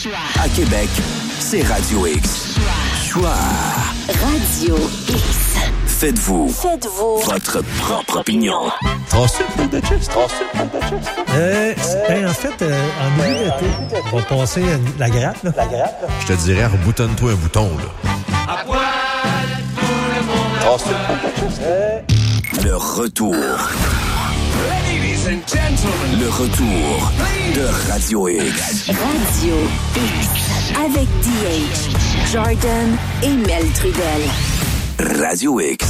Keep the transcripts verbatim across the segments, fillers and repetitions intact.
À Québec, c'est Radio X. Choix. Radio X. Faites-vous. Faites-vous. Votre propre opinion. Trois sucres de Duchess. Trois sucres de Duchess. Euh, ben, en fait, euh, en milieu d'été, on va passer à la grappe, là. La grappe, là. Je te dirais, reboutonne-toi un bouton, là. À poil, tout le monde. Trois sucres de Duchess. Euh... Le retour. Ladies and gentlemen. Le retour de Radio X. Radio X. Avec D H, Jordan et Mel Trudel. Radio X.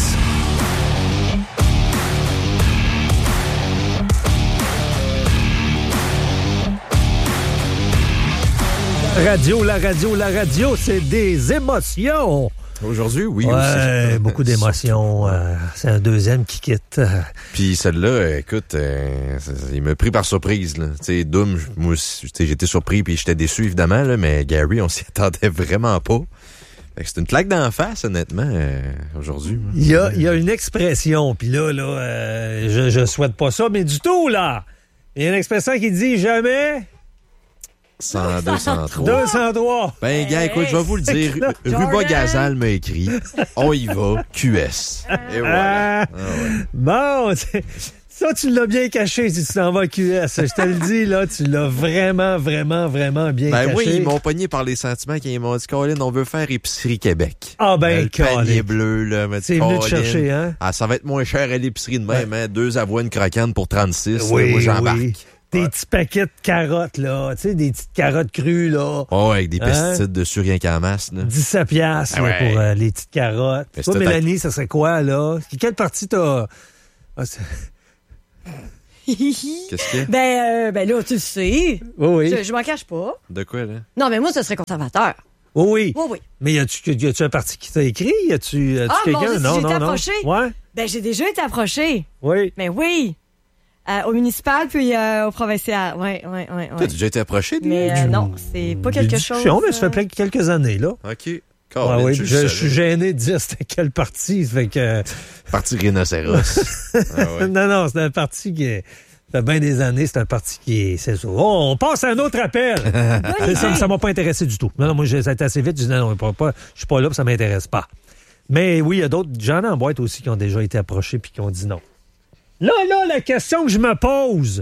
Radio, la radio, la radio, c'est des émotions. Aujourd'hui, oui. Ouais, aussi. beaucoup d'émotions. Euh, c'est un deuxième qui quitte. Puis celle-là, écoute, euh, ça, il m'a pris par surprise. Là. Tu sais, Doom, moi aussi, j'étais surpris puis j'étais déçu, évidemment, là, mais Gary, on s'y attendait vraiment pas. Fait que c'est une claque d'en face, honnêtement, euh, aujourd'hui. Il y a, il y a une expression, puis là, là, euh, je, je souhaite pas ça, mais du tout, là. Il y a une expression qui dit jamais... cent deux cent trois. deux cent trois. Ben, gars, écoute, je vais vous le dire. Ruba Gazal m'a écrit. On y va, Q S. Et voilà. Ah, ah ouais. Bon, ça, tu l'as bien caché si tu t'en vas à Q S. Je te le dis, là, tu l'as vraiment, vraiment, vraiment bien Ben caché. oui, ils m'ont pogné par les sentiments quand ils m'ont dit, Colin, on veut faire Épicerie Québec. Ah ben, euh, le Colin. panier bleu, là. m'a dit, C'est venu te Colin, chercher, hein? Ah, ça va être moins cher à l'épicerie de même, hein? Deux avoines croquantes pour trente-six. Oui, là, moi, j'embarque. oui. Des Ouais. petits paquets de carottes, là. Tu sais, des petites carottes crues, là. Oh, avec des Hein? pesticides dessus, rien qu'en masse, là. dix-sept piastres Ah ouais. là, pour euh, les petites carottes. Mais Toi, c'est Mélanie, ça serait quoi, là? Quelle partie t'as... Ah, c'est- Qu'est-ce qu'il y a? Ben, euh, ben là, tu le sais. Oui, oui. Je, je m'en cache pas. De quoi, là? Non, mais moi, ce serait conservateur. Oui, oui. Oui, oui. Mais y a-tu, y a-tu un parti qui t'a écrit? Y a-tu, as-tu Ah, quelqu'un? mon Dieu, si non, j'ai été non, non. approchée. Ouais, Ben, j'ai déjà été approchée. oui. Mais oui. Euh, au municipal, puis euh, au provincial. Oui, oui, oui. Toi, t'as déjà été approché, de Mais euh, non, c'est pas quelque Des chose. discussions, mais ça fait euh, plein- quelques années, là. OK. Ouais, Colin, oui, tu je, le je savais. suis gêné de dire c'était quel parti. Ça fait que... Parti rhinocéros. ah ouais. Non, non, c'est un parti qui est... Ça fait bien des années, c'est un parti qui est... C'est ça. Oh, on passe à un autre appel. ça ça m'a pas intéressé du tout. Non, non, moi, j'ai- ça a été assez vite. Je dis non, non, pas, pas, je suis pas là, puis ça m'intéresse pas. Mais oui, il y a d'autres gens en boîte aussi qui ont déjà été approchés puis qui ont dit non. Là, là, la question que je me pose...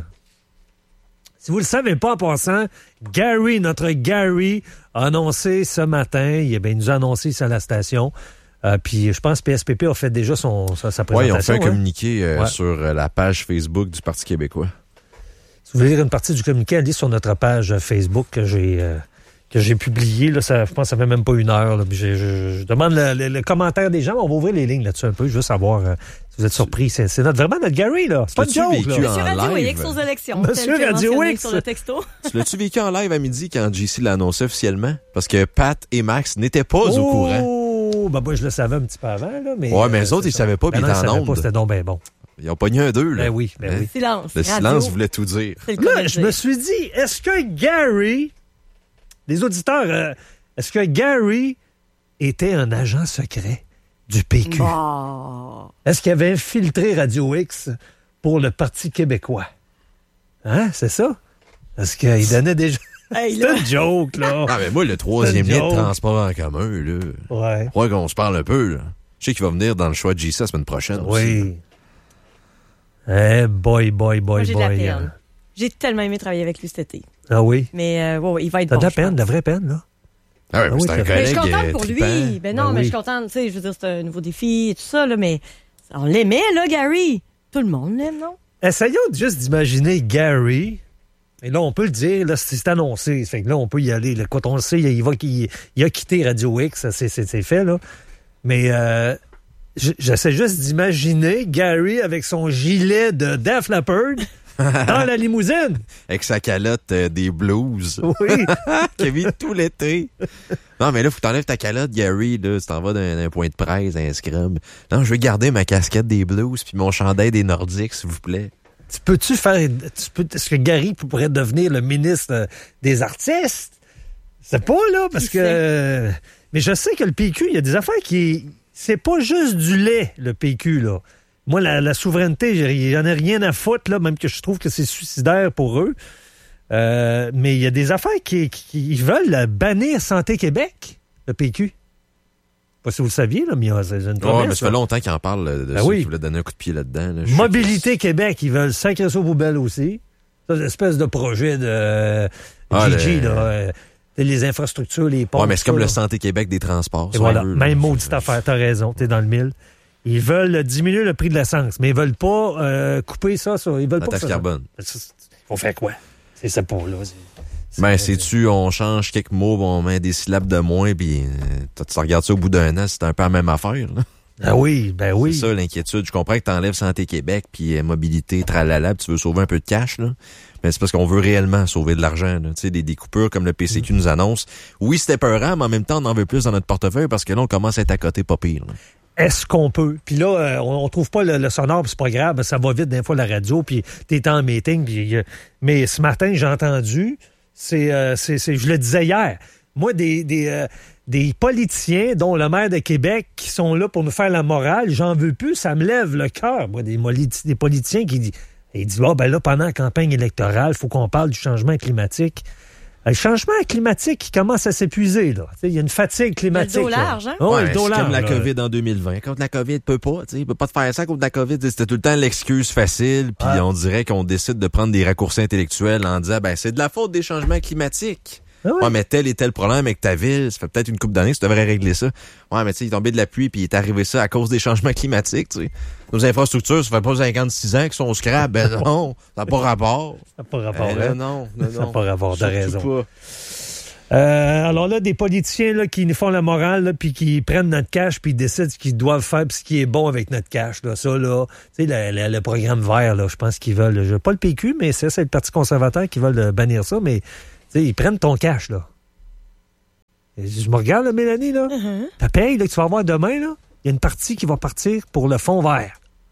Si vous le savez pas en passant, Gary, notre Gary, a annoncé ce matin, il, ben, il nous a annoncé ça à la station, euh, puis je pense que P S P P a fait déjà son, sa, sa Oui, présentation. ils ont fait un hein. communiqué euh, Ouais. sur euh, la page Facebook du Parti québécois. Si vous voulez lire une partie du communiqué, allez sur notre page Facebook que j'ai euh, que j'ai publié. Là, ça, je pense que ça fait même pas une heure. Là, puis je, je- je demande le, le- le commentaire des gens. On va ouvrir les lignes là-dessus un peu. Je veux savoir euh, si vous êtes surpris. C'est, c'est notre, vraiment notre Gary, là. C'est pas une L'as-tu joke, vécu là. en Monsieur Radio live? X aux élections. Monsieur tel que Radio mentionné X. sur le texto. Tu l'as-tu vécu en live à midi quand J C l'a annoncé officiellement? Parce que Pat et Max n'étaient pas au courant. Oh, ben moi, je le savais un petit peu avant, là. Mais, Ouais, mais les euh, autres, c'est ils ça. savaient pas, Ben puis non, ils étaient savaient en pas, onde. c'était donc ben bon. Ils ont pogné un deux, là. Ben oui, ben Hein? oui. Silence. Le Radio. silence voulait tout dire. C'est le cas de Là, le je dire. me suis dit, est-ce que Gary, les auditeurs, euh, est-ce que Gary était un agent secret du P Q? Bon. Est-ce qu'il avait infiltré Radio X pour le Parti québécois? Hein, c'est ça? Est-ce qu'il donnait déjà... Hey, C'est là. une joke, là. Ah, mais moi, le troisième C'est une lien de joke. transport en commun, là. Ouais. Je crois qu'on se parle un peu, là. Je sais qu'il va venir dans le choix de J C la semaine prochaine aussi. Oui. Eh, boy, boy, boy, Moi, j'ai de la boy. peine. J'ai tellement aimé travailler avec lui cet été. Ah oui? Mais euh, ouais, ouais, il va être T'as bon. de la je peine, pense. de la vraie peine, là. Ah ouais, Ah mais oui, c'est c'est un vrai. Mais je collègue suis contente euh, pour trippant. lui. Ben non, Ben mais oui. je suis contente. Tu sais, je veux dire, c'est un nouveau défi et tout ça, là, mais on l'aimait, là, Gary. Tout le monde l'aime, non? Essayons juste d'imaginer Gary. Et là, on peut le dire, là, c'est c'est annoncé. Fait que là, on peut y aller. Là, quand on le sait, il, va, il, il a quitté Radio X, ça, c'est, c'est, c'est fait, là. Mais euh, j- j'essaie juste d'imaginer Gary avec son gilet de Def Leppard dans la limousine. Avec sa calotte euh, des blues. Oui. Qui a mis tout l'été. Non, mais là, faut que t'enlèves ta calotte, Gary, là. Tu t'en vas d'un, d'un point de presse, un scrub. Non, je veux garder ma casquette des blues puis mon chandail des Nordiques, s'il vous plaît. Tu peux-tu faire... Tu peux, est-ce que Gary pourrait devenir le ministre des artistes? C'est pas, là, parce Qui que... Mais je sais que le P Q, il y a des affaires qui... C'est pas juste du lait, le P Q, là. Moi, la, la souveraineté, j'en ai rien à foutre, là, même que je trouve que c'est suicidaire pour eux. Euh, mais il y a des affaires qui, qui, qui veulent bannir Santé Québec, le P Q. Pas si vous le saviez, là, mais c'est une promesse. Ouais, mais ça fait longtemps qu'ils en parlent de ben ceux oui. qui voulaient donner un coup de pied là-dedans. Là. Mobilité Québec, ils veulent sacrer ça aux poubelles aussi. C'est une espèce de projet de euh, ah, Gigi, le... là. Euh, les infrastructures, les ponts. Ouais, mais c'est comme ça, le là. Santé Québec des transports. Et voilà, veut, même maudite affaire, t'as raison, t'es dans le mille. Ils veulent diminuer le prix de l'essence, mais ils veulent pas euh, couper ça. ça. Ils veulent la pas taxe ça, carbone. Ça. Faut faire quoi? C'est ça pour là. C'est, c'est ben, sais-tu, on change quelques mots, on met des syllabes de moins, puis euh, tu regardes ça au bout d'un an, c'est un peu la même affaire. Là. Ah oui, ben oui. C'est ça l'inquiétude. Je comprends que tu enlèves Santé Québec, puis euh, mobilité, tralala, puis tu veux sauver un peu de cash, là. Mais c'est parce qu'on veut réellement sauver de l'argent. Tu sais, des, des coupures comme le P C Q mm. nous annonce. Oui, c'était peurant, mais en même temps, on en veut plus dans notre portefeuille parce que là, on commence à être à côté pas pire. Là. Est-ce qu'on peut? Puis là, euh, on, on trouve pas le, le sonore, puis c'est pas grave, ça va vite des fois la radio, puis t'es en meeting. Puis, euh, mais ce matin, j'ai entendu, c'est, euh, c'est, c'est, je le disais hier, moi, des, des, euh, des politiciens, dont le maire de Québec, qui sont là pour nous faire la morale, j'en veux plus, ça me lève le cœur, moi, des, des politiciens qui disent, ils disent, oh, ben là, pendant la campagne électorale, il faut qu'on parle du changement climatique. Le changement climatique qui commence à s'épuiser, là. Il y a une fatigue climatique. Le dos large, hein? Oh, ouais, le dos c'est large, comme la là. COVID en deux mille vingt. Contre la COVID, peut pas, tu sais, il peut pas te faire ça contre la COVID. C'était tout le temps l'excuse facile, puis ouais. on dirait qu'on décide de prendre des raccourcis intellectuels en disant, ben, c'est de la faute des changements climatiques. Ah oui. Ouais, mais tel et tel problème avec ta ville, ça fait peut-être une couple d'années que tu devrais régler ça. Ouais, mais tu sais, il est tombé de la pluie puis il est arrivé ça à cause des changements climatiques, tu sais. Nos infrastructures, ça fait pas cinquante-six ans qu'ils sont au scrap. Ben non, ça n'a pas rapport. Ça n'a pas rapport, Ben, hein? là, non, non, Ça n'a non. pas rapport, t'as Surtout raison. pas. Euh, alors là, des politiciens là, qui nous font la morale, là, puis qui prennent notre cash, puis ils décident ce qu'ils doivent faire, puis ce qui est bon avec notre cash. Là. Ça, là, tu sais, le, le, le programme vert, là, je pense qu'ils veulent, je, pas le P Q, mais c'est, c'est le Parti conservateur qui veulent bannir ça, mais tu sais, ils prennent ton cash, là. Et je me regarde, là, Mélanie, là, Uh-huh. ta paye là, que tu vas avoir demain, là, il y a une partie qui va partir pour le fonds vert.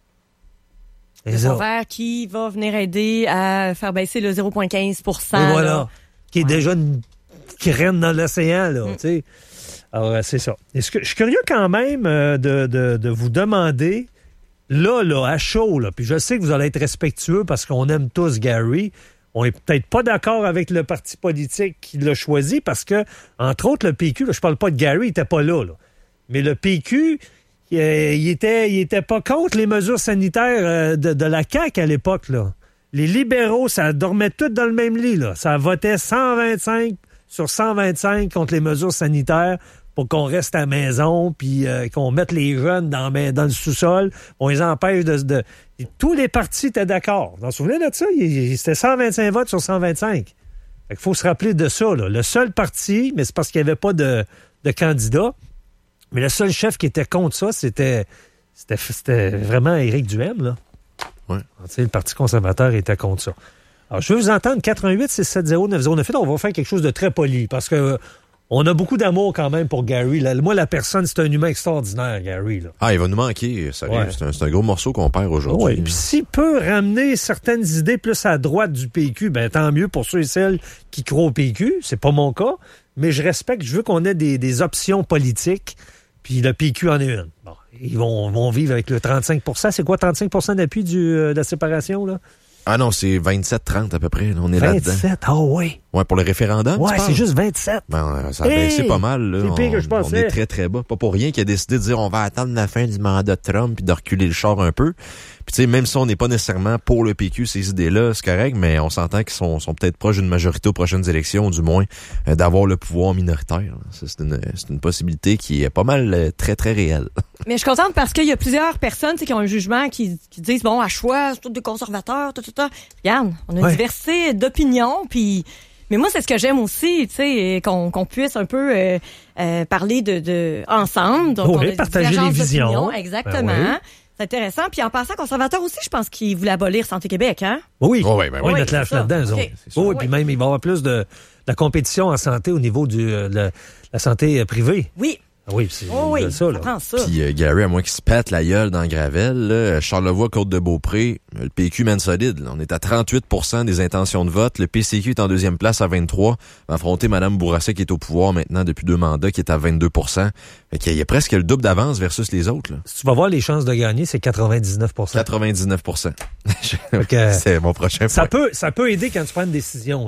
Le fonds vert qui va venir aider à faire baisser le zéro virgule quinze pour cent. Et voilà, là. qui est Ouais. déjà une graine dans l'océan, là, Mm. tu sais. Alors, euh, c'est ça. Est-ce que, je suis curieux quand même euh, de, de, de vous demander, là, là, à chaud, là, puis je sais que vous allez être respectueux parce qu'on aime tous Gary. On est peut-être pas d'accord avec le parti politique qui l'a choisi parce que, entre autres, le P Q, là, je parle pas de Gary, il était pas là, là. Mais le P Q, euh, il était, il était pas contre les mesures sanitaires euh, de, de la C A Q à l'époque, là. Les libéraux, ça dormait tout dans le même lit, là. Ça votait cent vingt-cinq sur cent vingt-cinq contre les mesures sanitaires pour qu'on reste à la maison, puis euh, qu'on mette les jeunes dans, dans le sous-sol, on les empêche de... de... Et tous les partis étaient d'accord. Vous vous souvenez de ça? Il, il, c'était cent vingt-cinq votes sur cent vingt-cinq. Il faut se rappeler de ça, là. Le seul parti, mais c'est parce qu'il n'y avait pas de, de candidat, mais le seul chef qui était contre ça, c'était, c'était, c'était vraiment Éric Duhaime, là. Ouais. Alors, tu sais, le Parti conservateur était contre ça. Alors, je veux vous entendre, quatre un huit six sept zéro neuf zéro neuf huit. On va faire quelque chose de très poli, parce que euh, on a beaucoup d'amour quand même pour Gary. Là, moi, la personne, c'est un humain extraordinaire, Gary. Là. Ah, il va nous manquer, sérieux. Ouais. C'est, un, c'est un gros morceau qu'on perd aujourd'hui. Oui, puis s'il peut ramener certaines idées plus à droite du P Q, ben tant mieux pour ceux et celles qui croient au P Q. C'est pas mon cas, mais je respecte, je veux qu'on ait des, des options politiques, puis le P Q en est une. Bon, ils vont, vont vivre avec le trente-cinq pour cent. C'est quoi, trente-cinq pour cent d'appui du, euh, de la séparation, là? Ah non, c'est vingt-sept trente à peu près. Là, on est là-dedans. vingt-sept, ah oh, oui. Ouais, pour le référendum, Ouais, tu c'est parles? juste vingt-sept. Ben, ça a Hey! baissé pas mal. Là. C'est pire on, que je pensais. on est très, très bas. Pas pour rien qu'il a décidé de dire on va attendre la fin du mandat de Trump puis de reculer le char un peu. Puis tu sais, même si on n'est pas nécessairement pour le P Q, ces idées-là, c'est correct, mais on s'entend qu'ils sont, sont peut-être proches d'une majorité aux prochaines élections, ou du moins euh, d'avoir le pouvoir minoritaire. Ça, c'est, une, c'est une possibilité qui est pas mal euh, très, très réelle. Mais je suis contente parce qu'il y a plusieurs personnes tu sais, qui ont un jugement qui, qui disent, bon, à choix, c'est tous des conservateurs, tout, tout, tout. Regarde, on a une Ouais. diversité d'opinions, puis... Mais moi, c'est ce que j'aime aussi, tu sais, qu'on, qu'on puisse un peu euh, euh, parler de, de ensemble. Donc, Oui, on a des partager les divergences visions. d'opinions, exactement. Ben oui. C'est intéressant. Puis en passant, conservateur aussi, je pense qu'ils voulaient abolir Santé Québec, hein? Oui, Oh, ouais, ben oui, oui. mettre la c'est là-dedans, ça. eux OK. autres. C'est sûr. Oui, puis même, il va y avoir plus de, de la compétition en santé au niveau de euh, la, la santé euh, privée. Oui. Ah oui, c'est Oh oui, de ça, là. prend ça. Puis euh, Gary, à moins qu'il se pète la gueule dans Gravel, là, Charlevoix, Côte-de-Beaupré, le P Q mène solide. Là. On est à trente-huit pour cent des intentions de vote. Le P C Q est en deuxième place à vingt-trois. Va affronter Mme Bourassa qui est au pouvoir maintenant depuis deux mandats, qui est à vingt-deux pour cent. Fait qu'il y a presque le double d'avance versus les autres. Là. Si tu vas voir les chances de gagner, c'est quatre-vingt-dix-neuf pour cent. quatre-vingt-dix-neuf pour cent. que- C'est mon prochain Ça point. peut, ça peut aider quand tu prends une décision, là.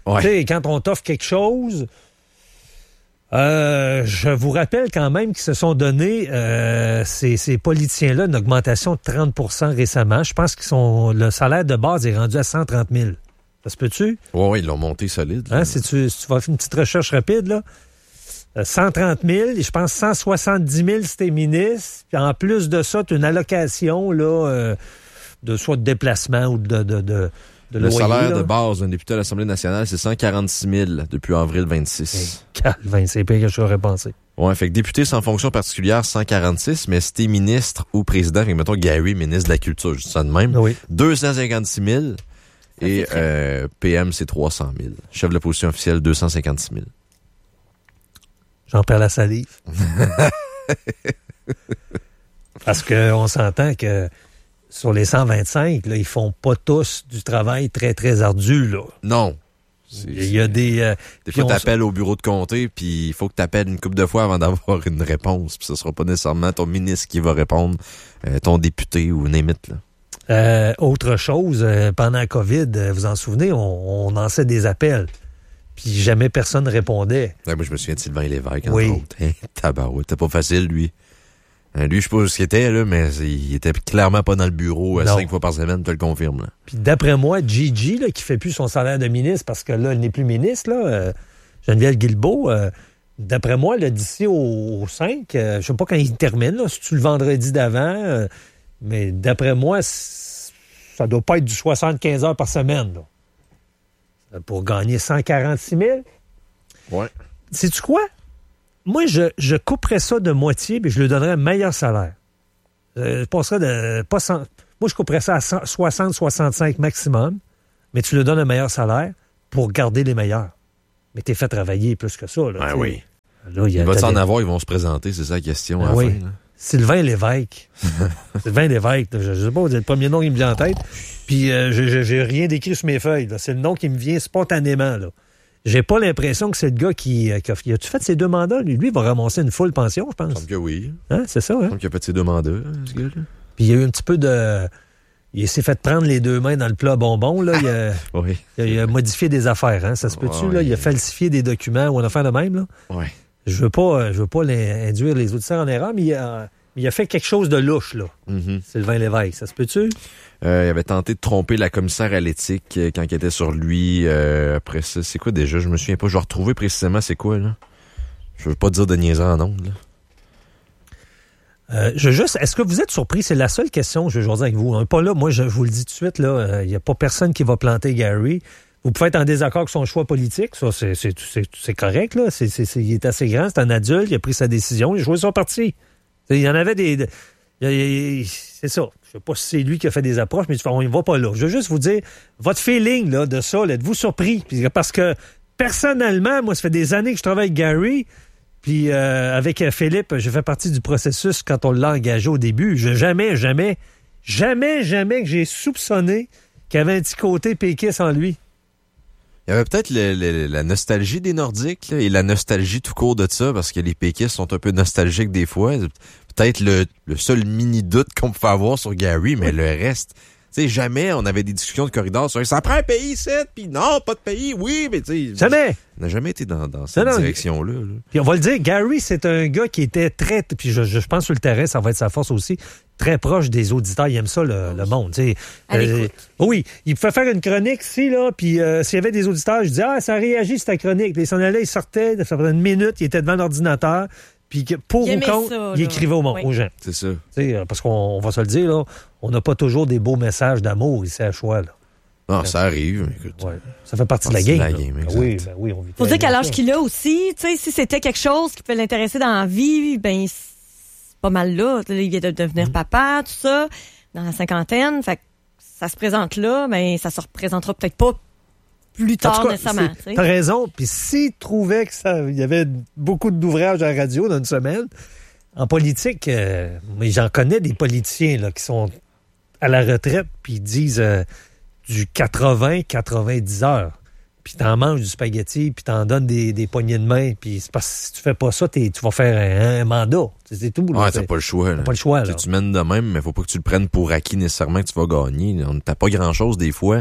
Ouais. Tu sais, quand on t'offre quelque chose... Euh, je vous rappelle quand même qu'ils se sont donné, euh, ces, ces politiciens-là, une augmentation de trente pour cent récemment. Je pense qu'ils sont le salaire de base est rendu à cent trente mille. Ça se peut-tu? Oui, ouais, ils l'ont monté solide. Hein, si, tu, si tu vas faire une petite recherche rapide, là, euh, cent trente mille, et je pense cent soixante-dix mille si t'es ministre. Puis en plus de ça, tu as une allocation là, euh, de soit de déplacement ou de, de, de, de Le loyer, salaire là. de base d'un député à l'Assemblée nationale, c'est cent quarante-six mille depuis avril vingt-six. Hey, Calvin, c'est pire que j'aurais pensé. Ouais, fait que député sans fonction particulière, cent quarante-six, mais si t'es ministre ou président, et mettons Gary, ministre de la Culture, je dis ça de même, Oui. deux cent cinquante-six mille et fait très- euh, P M, c'est trois cent mille. Chef de l'opposition officielle, deux cent cinquante-six mille. J'en perds la salive. Parce qu'on s'entend que sur les cent vingt-cinq, là, ils font pas tous du travail très, très ardu. Là. Non. C'est- Il y a des... euh, Des puis fois, on- t'appelles au bureau de comté, puis il faut que t'appelles une couple de fois avant d'avoir une réponse. Puis ce sera pas nécessairement ton ministre qui va répondre, euh, ton député ou n'importe là. Euh, autre chose, euh, pendant la COVID, euh, vous en souvenez, on, on lançait des appels. Puis jamais personne répondait. Ouais, moi, je me souviens de Sylvain Lévesque, entre Oui. autres. Hein, tabarouette, c'était pas facile, lui. Hein, lui, je sais pas ce qu'il était, là, mais il était clairement pas dans le bureau euh, Non. cinq fois par semaine, je te le confirme. Là. Puis d'après moi, Gigi, là, qui fait plus son salaire de ministre, parce que là, elle n'est plus ministre, là, euh, Geneviève Guilbeault, euh, d'après moi, là, d'ici au, au cinq, euh, je sais pas quand il termine, là, si tu le vendredi d'avant, euh, mais d'après moi, c- ça doit pas être du soixante-quinze heures par semaine, là. Euh, Pour gagner cent quarante-six mille. Ouais. Sais-tu quoi? Moi, je, je couperais ça de moitié, puis je lui donnerais un meilleur salaire. Euh, je passerais de... Pas cent, moi, je couperais ça à soixante à soixante-cinq maximum, mais tu lui donnes un meilleur salaire pour garder les meilleurs. Mais t'es fait travailler plus que ça. Là, Ah tu sais. oui. Là, il y a Il va t'as s'en des- avoir, ils vont se présenter, c'est ça la question à Ah la oui. fin. Là. Sylvain Lévesque. Sylvain Lévesque, là, je, je sais pas, c'est le premier nom qui me vient en tête. Puis euh, je- je- j'ai rien d'écrit sur mes feuilles. Là. C'est le nom qui me vient spontanément. Là. J'ai pas l'impression que c'est le gars qui... euh, qui a, il a-tu fait ses deux mandats? Lui, lui, il va ramasser une full pension, je Il pense. semble que oui. Hein? C'est ça, Il hein? semble qu'il a fait ses deux mandats, hein, ce gars-là. Puis il y a eu un petit peu de... Il s'est fait prendre les deux mains dans le plat bonbon. Là. Il, a, Oui. il a- il a modifié des affaires. Hein? Ça se peut-tu? Ouais, Là? Il a ouais. falsifié des documents ou une affaire de même. Là. Ouais. Je veux pas, euh, je veux pas les- induire les auditeurs en erreur, mais il a, il a fait quelque chose de louche, là. Mhm. Sylvain Lévesque. Ça se peut-tu? Euh, il avait tenté de tromper la commissaire à l'éthique euh, quand il était sur lui. Euh, après ça, c'est quoi déjà? Je me souviens pas. Je vais retrouver précisément c'est quoi, là. Je veux pas dire de niaiser en ondes, là. Euh, je juste, est-ce que vous êtes surpris? C'est la seule question que je veux jaser avec vous. Hein. Pas là, moi, je vous le dis tout de suite, là, il n'y a pas personne qui va planter Gary. Vous pouvez être en désaccord avec son choix politique, ça, c'est, c'est, c'est, c'est correct, là. C'est, c'est, c'est, il est assez grand, c'est un adulte, il a pris sa décision, il a joué son parti. Il y en avait des... de- il y a- il y a- c'est ça. Je sais pas si c'est lui qui a fait des approches, mais on y va pas là. Je veux juste vous dire, votre feeling là, de ça, là, êtes-vous surpris? Puis, parce que, personnellement, moi, ça fait des années que je travaille avec Gary, puis euh, avec euh, Philippe, j'ai fait partie du processus quand on l'a engagé au début. Je, jamais, jamais, jamais, jamais que j'ai soupçonné qu'il y avait un petit côté péquiste en lui. Il y avait peut-être le- le- la nostalgie des Nordiques là, et la nostalgie tout court de ça, parce que les péquistes sont un peu nostalgiques des fois. Peut-être le, le seul mini-doute qu'on pouvait avoir sur Gary, mais le reste... Tu sais, jamais on avait des discussions de corridor sur « ça prend un pays, c'est puis non, pas de pays, oui, mais tu sais... » Jamais! On n'a jamais été dans, dans cette Non, non, direction-là. là. Puis on va le dire, Gary, c'est un gars qui était très... Puis je, je pense sur le terrain, ça va être sa force aussi, très proche des auditeurs. Il aime ça, le, le monde. tu sais. À l'écoute. oui, il pouvait faire une chronique ici, là, puis euh, s'il y avait des auditeurs, je disais, ah, ça réagit, cette chronique. Puis il s'en allait, il sortait, ça faisait une minute, il était devant l'ordinateur, puis que, pour Il ou aimait contre, ça, il là. écrivait au monde, Oui. aux gens. C'est ça. Tu sais, euh, parce qu'on on va se le dire, là, on n'a pas toujours des beaux messages d'amour ici à choix. Là. Non, ça arrive, écoute. Ouais. Ça fait partie de la Partie de game. la là. game, Ben exact. oui, ben oui, on vit Faut très dire qu'à bien l'âge ça. qu'il a aussi, tu sais, si c'était quelque chose qui peut l'intéresser dans la vie, ben c'est pas mal là. Tu sais, il vient de devenir papa, tout ça, dans la cinquantaine. Fait que ça se présente là, mais ça se représentera peut-être pas plus En tard tout cas, nécessairement. c'est- tu sais. T'as raison. Puis s'il trouvait que ça, il y avait beaucoup d'ouvrages à la radio dans une semaine, en politique, euh, mais j'en connais des politiciens là, qui sont à la retraite puis ils disent euh, du quatre-vingts à quatre-vingt-dix heures. Puis t'en manges du spaghetti, puis t'en donnes des, des poignées de main. Puis c'est parce que si tu fais pas ça, t'es- tu vas faire un, un mandat. C'est, c'est tout. là. Ouais, C'est- t'as pas le choix. là. t'as pas le choix. Tu sais, Là. tu mènes de même, mais faut pas que tu le prennes pour acquis nécessairement que tu vas gagner. On- T'as pas grand-chose des fois.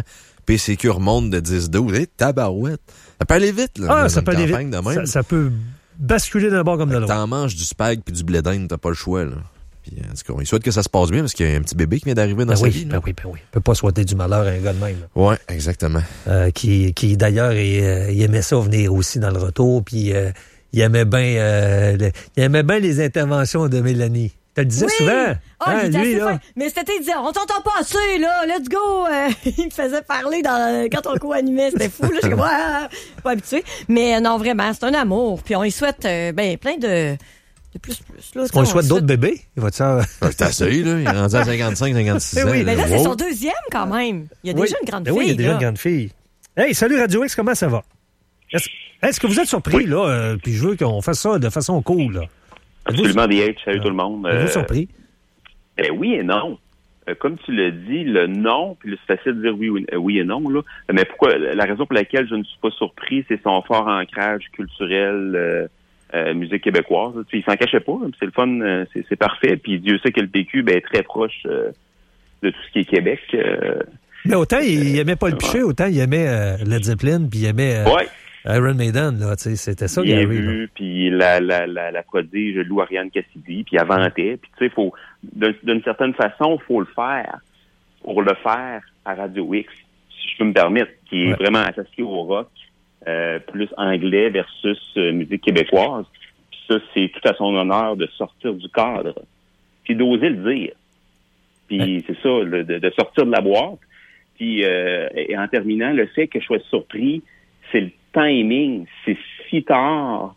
P C Q remonte de dix douze. Hé, tabarouette. Ça peut aller vite, là. Ah, dans ça une peut aller vite. campagne de même. Ça, ça peut basculer d'un bord comme de l'autre. T'en manges du spag puis du blé d'Inde, t'as pas le choix, là. Puis, en tout cas, il souhaite que ça se passe bien parce qu'il y a un petit bébé qui vient d'arriver dans Ben sa oui, vie. ben là. oui, ben oui. On peut pas souhaiter du malheur à un gars de même. Ouais, exactement. Euh, qui, qui d'ailleurs, il, euh, il aimait ça venir aussi dans le retour, puis euh, il aimait bien euh, le- il aimait bien les interventions de Mélanie. Tu le disais Oui! souvent. Ah, il était lui, assez là. fin. Mais cet été, il disait, on t'entend pas assez, là, let's go. Euh, il me faisait parler dans, quand on co-animait, c'était fou, là. Je suis comme, ah, pas habitué. Mais euh, non, vraiment, c'est un amour. Puis on y souhaite, euh, ben, plein de, de plus, plus, là. On lui souhaite d'autres bébés. Il va te faire... C'est assez, là. Il est rendu à cinquante-cinq, cinquante-six Eh ans. oui, Mais là, là. c'est Wow. son deuxième, quand même. Il y a Oui. déjà une grande Ben fille. oui, il y a déjà là. une grande fille. Hey, salut Radio X, comment ça va? Est-ce, est-ce que vous êtes surpris, là? euh, puis je veux qu'on fasse ça de façon cool, là. Absolument, D H. Salut tout le monde. Êtes-vous Euh, surpris? ben oui et non. Euh, comme tu l'as dit, le non, puis là, c'est facile de dire oui, ou- euh, oui et non, là. Mais pourquoi? La raison pour laquelle je ne suis pas surpris, c'est son fort ancrage culturel, euh, euh, musique québécoise. Tu sais, il s'en cachait pas. Hein, c'est le fun, euh, c'est, c'est parfait. Puis Dieu sait que le P Q ben, est très proche euh, de tout ce qui est Québec. Euh, Mais autant il aimait pas le piché, autant il aimait euh, Led Zeppelin, puis il aimait euh, ouais. Iron Maiden, là. Tu sais, c'était ça, Il est Gary. là. vu, puis la, la, la, la prodige Lou Ariane Cassidy, puis elle vantait. Puis tu sais, faut d'un- d'une certaine façon, faut le faire pour le faire à Radio X, si je peux me permettre, qui est Ouais. vraiment associé au rock, euh, plus anglais versus euh, musique québécoise. Puis ça, c'est tout à son honneur de sortir du cadre, puis d'oser le dire. Puis Ouais. c'est ça, le- de, de sortir de la boîte. Puis euh, et en terminant, le fait que je sois surpris, c'est le timing, c'est si tard.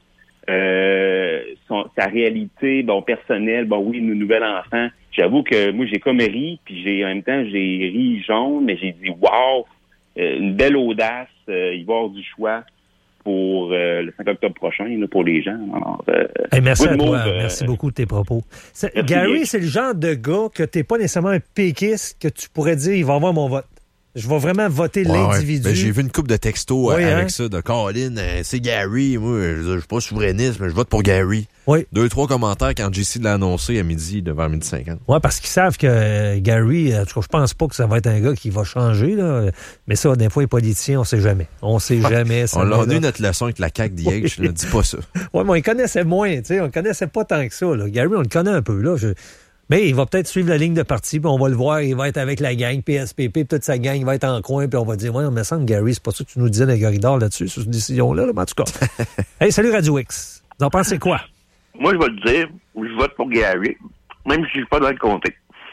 Euh, son, sa réalité, bon, personnelle, bon, oui, nos nouvel enfant. J'avoue que moi, j'ai comme ri, puis j'ai en même temps, j'ai ri jaune, mais j'ai dit, wow, euh, une belle audace, euh, il va y avoir du choix pour euh, le cinq octobre prochain, là, pour les gens. Alors, euh, Hey, merci good à toi. move, euh, Merci beaucoup de tes propos. C'est- merci, Gary, Nick. c'est le genre de gars que t'es pas nécessairement un péquiste que tu pourrais dire, il va avoir mon vote. Je vais vraiment voter Ouais, ouais. l'individu. Ben, j'ai vu une couple de textos euh, Oui, avec hein? ça, de Colin, euh, c'est Gary. Moi, je je suis pas souverainiste, mais je vote pour Gary. Oui. Deux, trois commentaires quand J C l'a annoncé à midi, vers midi cinquante. Ouais, parce qu'ils savent que euh, Gary, en tout cas, je pense pas que ça va être un gars qui va changer, là. Mais ça, des fois, les politiciens, on sait jamais. On sait jamais. ça On l'a va, là. eu notre leçon avec la C A Q D H, là, dis pas ça. Ouais, mais on le connaissait moins, tu sais. On le connaissait pas tant que ça, là. Gary, on le connaît un peu, là. Je- Mais il va peut-être suivre la ligne de parti, puis on va le voir, il va être avec la gang, P S P P, puis toute sa gang, il va être en coin, puis on va dire, ouais, on me semble, Gary, c'est pas ça que tu nous disais dans les corridors là-dessus, sur cette décision-là, là, mais en tout cas. Hey, salut Radio X. Vous en pensez quoi? Moi, je vais le dire, je vote pour Gary, même si je suis pas dans le comté.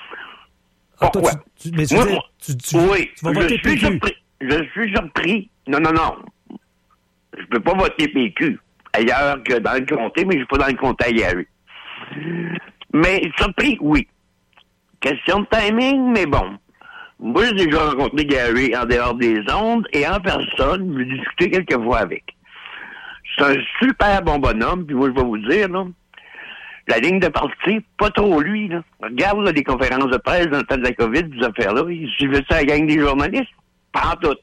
Ah, toi, Pourquoi? tu, tu- mais tu, Moi, veux dire, moi, tu, tu- oui, tu vas voter je suis P Q. surpris. Je suis surpris. Non, non, non. Je peux pas voter P Q ailleurs que dans le comté, mais je suis pas dans le comté à Gary. Mais surpris, oui. Question de timing, mais bon. Moi, j'ai déjà rencontré Gary en dehors des ondes et en personne, j'ai discuté quelques fois avec. C'est un super bon bonhomme, puis moi, je vais vous dire, là, la ligne de parti, pas trop lui, là. Regarde, là, les conférences de presse dans le temps de la COVID, ces affaires-là, il suivait ça à la gang des journalistes. Pas en tout.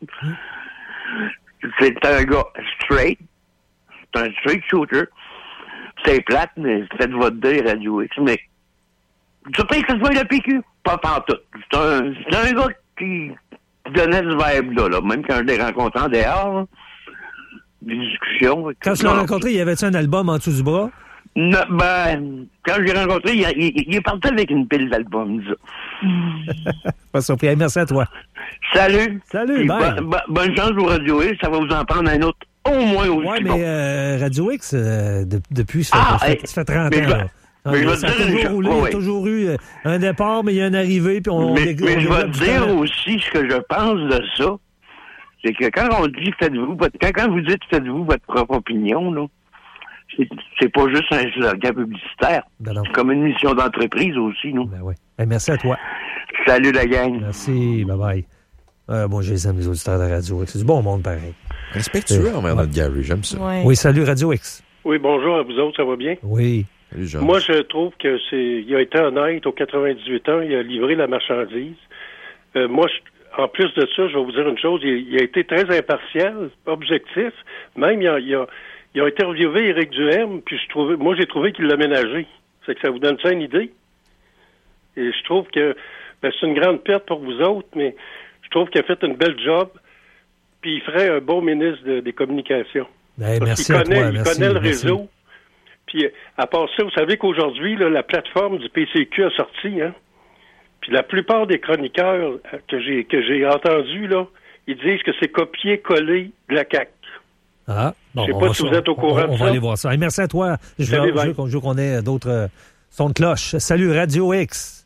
C'est un gars straight. C'est un straight shooter. C'est plate, mais faites votre deuil, Radio X, mais surpris que ce soit le P Q. Pas pantoute. C'est un, c'est un gars qui donnait ce vibe-là, là. Même quand je l'ai rencontré en dehors, là, des discussions. Quand tu l'as rencontré, y avait-tu un album en dessous du bras? Non, ben, quand je l'ai rencontré, il, il, il est parti avec une pile d'albums, ça. Pas surpris. Hey, merci à toi. Salut! Salut, Puis bye. bo- bo- bonne chance au Radio X, ça va vous en prendre un autre au moins aussi Ouais, bon. mais euh, Radio X, euh, de- depuis, ça fait, Ah, ça fait, hey, ça fait trente mais ans. je vais- là. mais je vais ça a te dire une toujours chose. roulé, Ouais, il y a ouais. toujours eu euh, un départ, mais il y a une arrivée, puis on... mais, on mais dé- on je vais développe te du dire talent. aussi ce que je pense de ça. C'est que quand on dit faites-vous votre quand, quand vous dites faites-vous votre propre opinion, là, c'est, c'est pas juste un slogan publicitaire. Ben non. C'est comme une mission d'entreprise aussi, non? Ben ouais. Hey, merci à toi. Salut la gang. Merci, bye-bye. Euh, moi, je les aime, les auditeurs de Radio X. C'est du bon monde, pareil. Respectueux Euh, envers ouais. notre Gary, j'aime ça. Ouais. Oui, salut Radio X. Oui, bonjour à vous autres, ça va bien? Oui. Salut, Georges. Moi, je trouve que c'est, il a été honnête aux quatre-vingt-dix-huit ans, il a livré la marchandise. Euh, moi, je, en plus de ça, je vais vous dire une chose, il, il a été très impartial, objectif. Même, il a, il a, il a interviewé Éric Duhem, puis je trouvais, moi, j'ai trouvé qu'il l'a ménagé. C'est que ça vous donne ça une idée? Et je trouve que ben, c'est une grande perte pour vous autres, mais Je trouve qu'il a fait une belle job, puis il ferait un bon ministre de- des Communications. Ben, Parce merci qu'il à connaît, toi. il Merci, connaît le merci. réseau. Puis, à part ça, vous savez qu'aujourd'hui, là, la plateforme du P C Q a sorti, hein? Puis la plupart des chroniqueurs que j'ai que j'ai entendus, là, ils disent que c'est copier-coller de la C A Q. Ah, bon, Je sais on pas va si ça- vous êtes au courant on, de on va ça. aller voir ça. Hey, merci à toi. Je veux, Salut, je bye. veux qu'on je veux qu'on ait d'autres euh, sons de cloche. Salut, Radio X.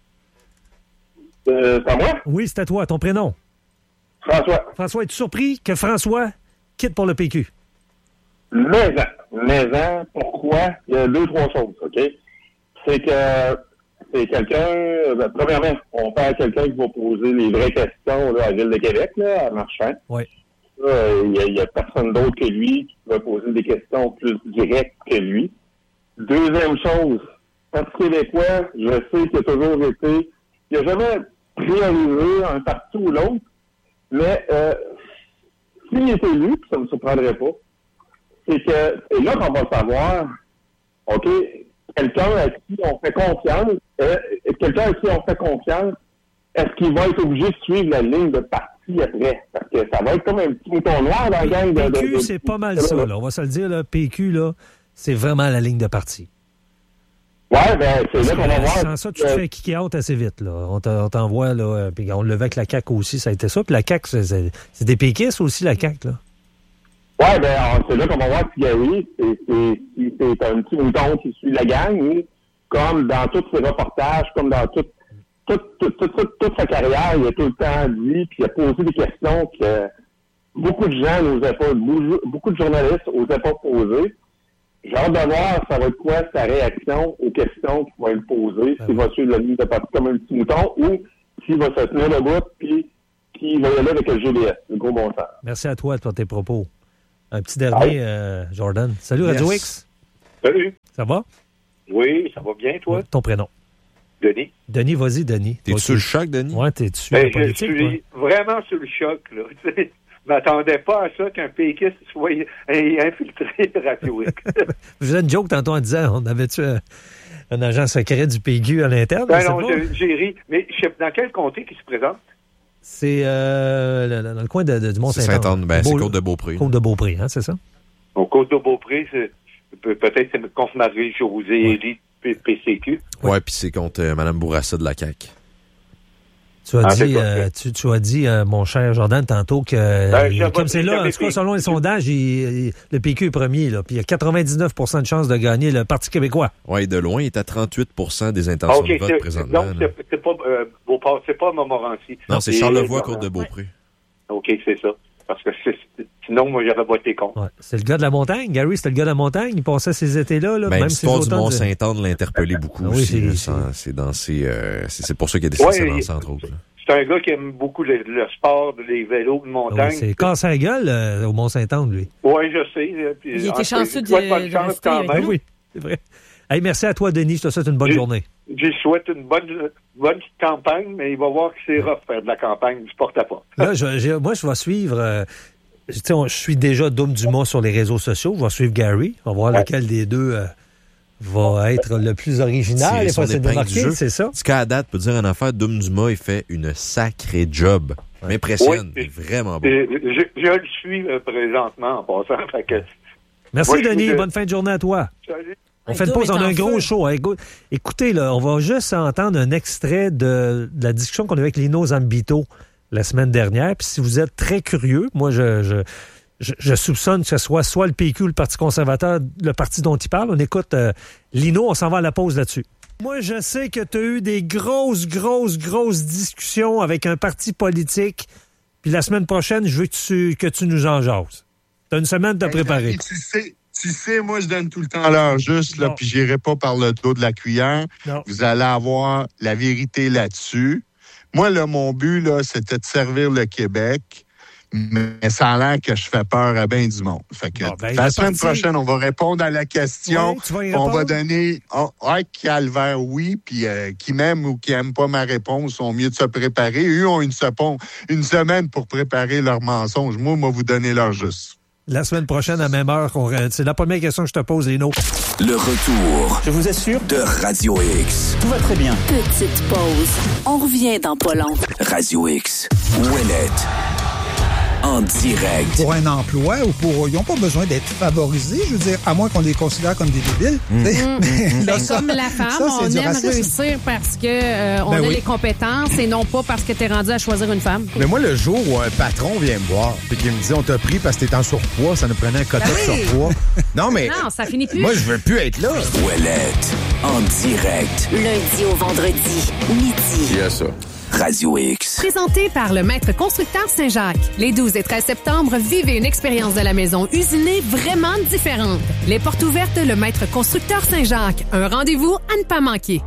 Euh, c'est à moi? Oui, c'est à toi. Ton prénom? François. François, es-tu surpris que François quitte pour le P Q? Mais, mais, pourquoi? Il y a deux, trois choses, OK? C'est que c'est quelqu'un, ben, premièrement, on parle à quelqu'un qui va poser les vraies questions là, à la Ville de Québec, là, à Marchand. Oui. Il n'y a, il y a personne d'autre que lui qui va poser des questions plus directes que lui. Deuxième chose, Parti québécois, je sais qu'il a toujours été, il n'a jamais priorisé un parti ou l'autre, mais euh, s'il est élu, puis ça ne me surprendrait pas, c'est que, et là qu'on va le savoir, OK, quelqu'un à qui on fait confiance, euh, quelqu'un à qui on fait confiance, est-ce qu'il va être obligé de suivre la ligne de parti après? Parce que ça va être comme un petit mouton noir dans la gang de... P Q, de- de- c'est pas mal ça, là. On va se le dire, là. P Q, là, c'est vraiment la ligne de parti. Ouais, ben, c'est là qu'on va voir. Sans ça, tu te fais kicker out assez vite, là. On t'en- on t'envoie, là. euh, Puis on le levait avec la C A Q aussi, ça a été ça. Puis la C A Q, c'est- c'est c'est des péquistes aussi, la C A Q, là. Ouais, ben, alors, c'est là qu'on va voir si Gary, c'est, c'est, si c'est un petit mouton qui suit la gang, ou comme dans tous ses reportages, comme dans tout, tout, tout, tout, tout- toute sa carrière, il a tout le temps dit, puis il a posé des questions que beaucoup de gens n'osaient pas, beaucoup, beaucoup de journalistes n'osaient pas poser. J'ai hâte de voir ça va être quoi sa réaction aux questions qu'il va lui poser, s'il va suivre la ligne de parti comme un petit mouton, ou s'il va se tenir debout, puis qu'il va y aller avec le G D S, le gros bon sens. Merci à toi pour tes propos. Un petit dernier, euh, Jordan. Salut, Radio Yes. X. Salut. Ça va? Oui, ça va bien, toi? Ton prénom. Denis. Denis, vas-y, Denis. T'es-tu sur le choc, Denis? Ouais, t'es dessus. Ben, la je politique, suis vraiment sur le choc, là. Tu sais, je m'attendais pas à ça qu'un péquiste soit infiltré de Radio X. Je faisais une joke tantôt en disant, on avait-tu un, un agent secret du P Q à l'interne? Ben Je sais non, pas. j'ai- j'ai ri. Mais je sais- dans quel comté qui se présente? C'est euh, le- le- dans le coin de, de- du C'est Mont-Saint-Anne. Sainte-Anne, ben, c'est Beau- Côte-de-Beaupré. Côte-de-Beaupré, hein, c'est ça? Au Côte-de-Beaupré, c'est- peut- peut-être c'est contre Marie-Josée Élie, P- PCQ. Ouais, puis c'est contre euh, Mme Bourassa de la C A Q. Tu as Ah, c'est dit, quoi, euh, tu, tu as dit euh, mon cher Jordan, tantôt que, Ben, il- j'avais- comme c'est là, en j'avais tout cas, fait- selon les sondages, il- il- le P Q est premier, là, puis il y a quatre-vingt-dix-neuf pour cent de chances de gagner le Parti québécois. Ouais, de loin, il est à trente-huit pour cent des intentions Ah, OK, de vote c'est- présentement. donc là. c'est c'est pas euh, Beauport, c'est pas Montmorency. Non, c'est Et- Charlevoix, Côte-de-Beaupré. OK, c'est ça. Parce que c'est- sinon, moi, j'aurais voté contre. Ouais. C'est le gars de la montagne. Gary, c'était le gars de la montagne. Il passait ces étés-là. Là, Ben, même ses l'histoire du automnes, Mont-Saint-Anne l'a interpellé beaucoup Ah oui, aussi. c'est- là. c'est- Ça- C'est dans ses, euh, c'est c'est pour ça qu'il a décidé de Ouais, s'avancer, entre autres. là. C'est un gars qui aime beaucoup le, le sport, les vélos de Ah montagne. oui, c'est casse la gueule euh, au Mont-Saint-Anne, lui. Oui, je sais. là, puis, Il en était tout cas, chanceux je souhaite de- bonne de chance rester quand avec même. nous. Oui, c'est vrai. Hey, merci à toi, Denis. Je te souhaite une bonne J'ai- journée. Je lui souhaite une bonne, bonne petite campagne, mais il va voir que c'est rough faire de la campagne du porte-à-porte. Là, je- j'ai- moi, je vais suivre. euh, tu sais, on- je suis déjà Dom Dumas sur les réseaux sociaux. Je vais suivre Gary. On va voir Ouais. lequel des deux euh, va être le plus original. Tirer Et son pas se épingle du démarquer, jeu. c'est ça? Ce qu'à date, peut dire en affaire, Dom Dumas, il fait une sacrée job. M'impressionne. Oui. Il est vraiment bon. Et Je, je le suis euh, présentement en passant. Fait que, Merci, Moi, je Denis. suis de- Bonne fin de journée à toi. salut. On Hey, fait une Dom pause, est on a en un gros feu. show. Écoute- Écoutez, là, on va juste entendre un extrait de, de la discussion qu'on a eu avec Lino Zambito la semaine dernière. Puis si vous êtes très curieux, moi, je, je, je, je soupçonne que ce soit soit le P Q ou le Parti conservateur, le parti dont il parle. On écoute euh, Lino, on s'en va à la pause là-dessus. Moi, je sais que tu as eu des grosses, grosses, grosses discussions avec un parti politique. Puis la semaine prochaine, je veux que tu, que tu nous en jases. Tu as une semaine de te préparer. Et Tu sais, tu sais, moi, je donne tout le temps l'heure juste, là, Non. puis j'irai pas par le dos de la cuillère. Non. Vous allez avoir la vérité là-dessus. Moi, là, mon but, là, c'était de servir le Québec, mais ça a l'air que je fais peur à bien du monde. Fait que Bon, ben, la la semaine partie- prochaine, on va répondre à la question. Ouais, tu vas y On va répondre? donner oh, ouais, calvaire, oui, puis euh, qui m'aime ou qui n'aime pas ma réponse sont mieux de se préparer. Eux ont une, sepon- une semaine pour préparer leurs mensonges. Moi, on va vous donner leur juste. La semaine prochaine, à même heure, qu'on- c'est la première question que je te pose, Lino. Le retour. Je vous assure. De Radio X. Tout va très bien. Petite pause. On revient dans pas long. Radio X. Ouellette. En direct. Pour un emploi ou pour... Ils n'ont pas besoin d'être favorisés, je veux dire, à moins qu'on les considère comme des débiles. Mmh. Mais Mmh. là, Ben, ça, comme la femme, ça, on du aime racisme. réussir parce que euh, on Ben a oui. les compétences et non pas parce que t'es rendu à choisir une femme. Mais moi, le jour où un patron vient me voir et qu'il me dit on t'a pris parce que t'es en surpoids, ça nous prenait un quota Ben de oui. surpoids. Non, mais. Non, ça finit plus. Moi, je veux plus être là. Ouellette. En direct. Lundi au vendredi, midi. Il y a ça. Radio X. Présenté par le Maître Constructeur Saint-Jacques. Les douze et treize septembre, vivez une expérience de la maison usinée vraiment différente. Les portes ouvertes, le Maître Constructeur Saint-Jacques. Un rendez-vous à ne pas manquer.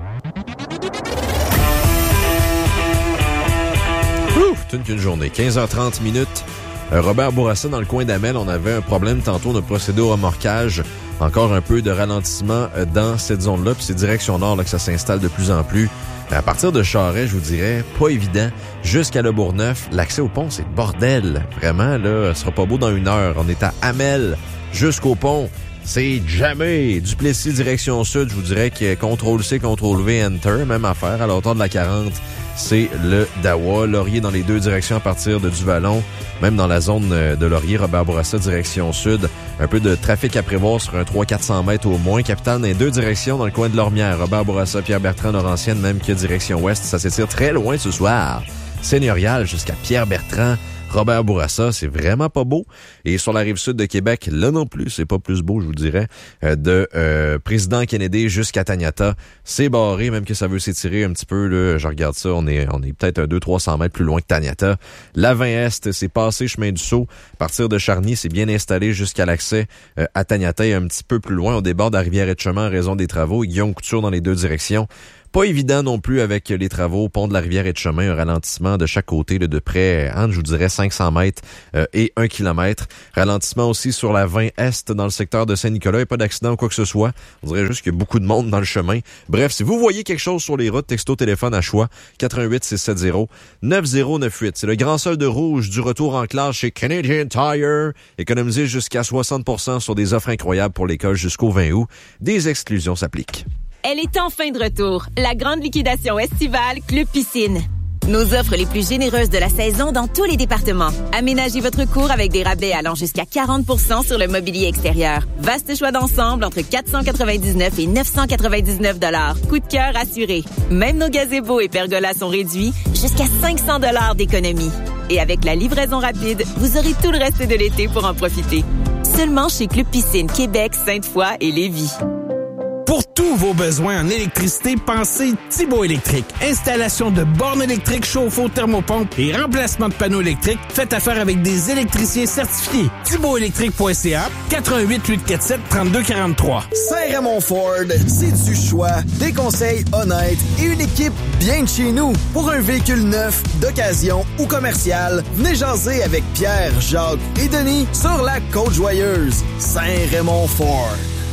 Ouf, toute qu'une journée. quinze heures trente minutes. Euh, Robert Bourassa, dans le coin d'Amel, on avait un problème tantôt. On a procédé au remorquage. Encore un peu de ralentissement euh, dans cette zone-là. Puis c'est direction nord là, que ça s'installe de plus en plus. À partir de Charest, je vous dirais, pas évident. Jusqu'à Le Bourgneuf, l'accès au pont, c'est le bordel. Vraiment, là, ce sera pas beau dans une heure. On est à Amel jusqu'au pont. C'est jamais. Duplessis, direction sud, je vous dirais que contrôle C, contrôle V, enter, même affaire. À la hauteur de la quarante, c'est le Dawa. Laurier dans les deux directions à partir de Duvalon. Même dans la zone de Laurier, Robert Bourassa, direction sud. Un peu de trafic à prévoir sur un trois cents à quatre cents mètres au moins. Capitale dans les deux directions dans le coin de Lormière. Robert Bourassa, Pierre-Bertrand, Laurentienne, même que direction ouest. Ça s'étire très loin ce soir. Seigneurial jusqu'à Pierre-Bertrand. Robert Bourassa, c'est vraiment pas beau. Et sur la rive sud de Québec, là non plus, c'est pas plus beau, je vous dirais. Euh, de euh, Président Kennedy jusqu'à Taniata, c'est barré, même que ça veut s'étirer un petit peu. Là, je regarde ça, on est on est peut-être un deux cents à trois cents mètres plus loin que Taniata. La vingt Est, c'est passé chemin du Sceau. À partir de Charny, c'est bien installé jusqu'à l'accès euh, à Taniata et un petit peu plus loin. On déborde à Rivière-et-Chemin en raison des travaux. Et Guillaume Couture dans les deux directions. Pas évident non plus avec les travaux. Pont de la Rivière-et-Chemin, un ralentissement de chaque côté là, de près, hein, je vous dirais, cinq cents mètres euh, et un kilomètre. Ralentissement aussi sur la vingt Est dans le secteur de Saint-Nicolas. Il n'y a pas d'accident ou quoi que ce soit. On dirait juste qu'il y a beaucoup de monde dans le chemin. Bref, si vous voyez quelque chose sur les routes, texto téléphone à choix quatre un huit six sept zéro neuf zéro neuf huit. C'est le grand solde rouge du retour en classe chez Canadian Tire. Économisez jusqu'à soixante pour cent sur des offres incroyables pour l'école jusqu'au vingt août. Des exclusions s'appliquent. Elle est enfin de retour. La grande liquidation estivale Club Piscine. Nos offres les plus généreuses de la saison dans tous les départements. Aménagez votre cour avec des rabais allant jusqu'à quarante pour cent sur le mobilier extérieur. Vaste choix d'ensemble entre quatre cent quatre-vingt-dix-neuf et neuf cent quatre-vingt-dix-neuf dollars. Coup de cœur assuré. Même nos gazebos et pergolas sont réduits jusqu'à cinq cents dollars d'économie. Et avec la livraison rapide, vous aurez tout le reste de l'été pour en profiter. Seulement chez Club Piscine Québec, Sainte-Foy et Lévis. Pour tous vos besoins en électricité, pensez Thibaut Électrique. Installation de bornes électriques, chauffe-eau, thermopompe et remplacement de panneaux électriques. Faites affaire avec des électriciens certifiés. thibaut électrique point c a, quatre un huit huit quatre sept trois deux quatre trois. Saint-Raymond Ford, c'est du choix, des conseils honnêtes et une équipe bien de chez nous. Pour un véhicule neuf, d'occasion ou commercial, venez jaser avec Pierre, Jacques et Denis sur la Côte-Joyeuse. Saint-Raymond Ford.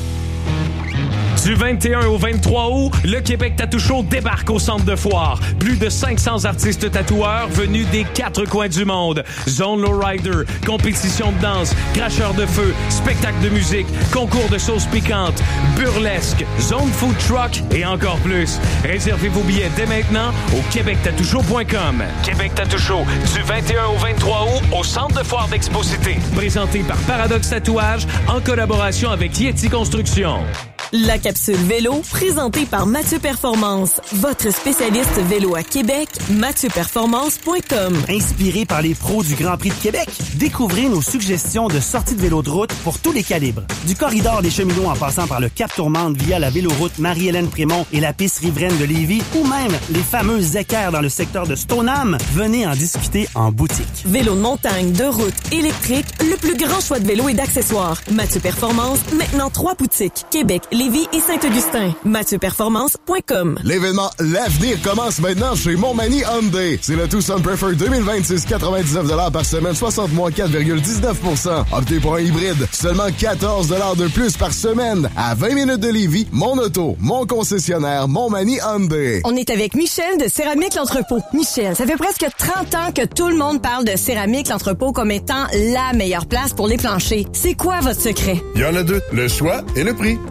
Du vingt et un au vingt-trois août, le Québec Tattoo Show débarque au centre de foire. Plus de cinq cents artistes tatoueurs venus des quatre coins du monde. Zone Lowrider, compétition de danse, cracheur de feu, spectacle de musique, concours de sauce piquante, burlesque, zone food truck et encore plus. Réservez vos billets dès maintenant au québec tattoo show point com. Québec Tattoo Show, du vingt et un au vingt-trois août, au centre de foire d'Expo Cité. Présenté par Paradoxe Tatouage, en collaboration avec Yeti Construction. La capsule vélo, présentée par Mathieu Performance, votre spécialiste vélo à Québec, mathieu performance point com. Inspiré par les pros du Grand Prix de Québec, découvrez nos suggestions de sorties de vélo de route pour tous les calibres. Du corridor des cheminots en passant par le Cap Tourmente via la véloroute Marie-Hélène Prémont et la piste riveraine de Lévis, ou même les fameux équerres dans le secteur de Stoneham, venez en discuter en boutique. Vélo de montagne, de route, électrique, le plus grand choix de vélos et d'accessoires. Mathieu Performance, maintenant trois boutiques, Québec, Lévis et Saint-Augustin. mathieu performance point com. L'événement L'Avenir commence maintenant chez Montmagny Hyundai. C'est le Tucson Prefer deux mille vingt-six, quatre-vingt-dix-neuf dollars par semaine, soixante mois, quatre virgule dix-neuf pour cent. Optez pour un hybride, seulement quatorze dollars de plus par semaine. À vingt minutes de Lévis, mon auto, mon concessionnaire, Montmagny Hyundai. On est avec Michel de Céramique L'Entrepôt. Michel, ça fait presque trente ans que tout le monde parle de Céramique L'Entrepôt comme étant la meilleure place pour les planchers. C'est quoi votre secret? Il y en a deux, le choix et le prix. Le prix?